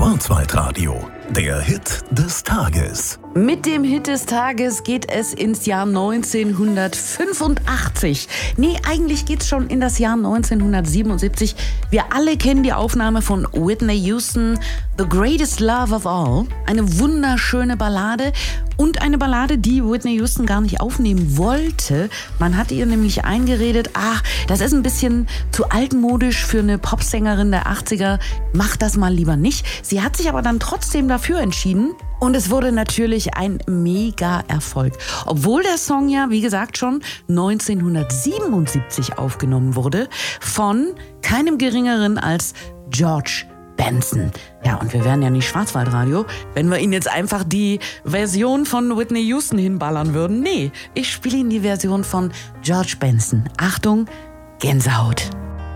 Schwarzwaldradio, der Hit des Tages. Mit dem Hit des Tages geht es ins Jahr 1985. Nee, eigentlich geht's schon in das Jahr 1977. Wir alle kennen die Aufnahme von Whitney Houston, The Greatest Love of All. Eine wunderschöne Ballade und eine Ballade, die Whitney Houston gar nicht aufnehmen wollte. Man hat ihr nämlich eingeredet, das ist ein bisschen zu altmodisch für eine Popsängerin der 80er. Mach das mal lieber nicht. Sie hat sich aber dann trotzdem dafür entschieden. Und es wurde natürlich ein Mega-Erfolg. Obwohl der Song ja, wie gesagt, schon 1977 aufgenommen wurde von keinem Geringeren als George Benson. Ja, und wir wären ja nicht Schwarzwaldradio, wenn wir Ihnen jetzt einfach die Version von Whitney Houston hinballern würden. Nee, ich spiele Ihnen die Version von George Benson. Achtung, Gänsehaut.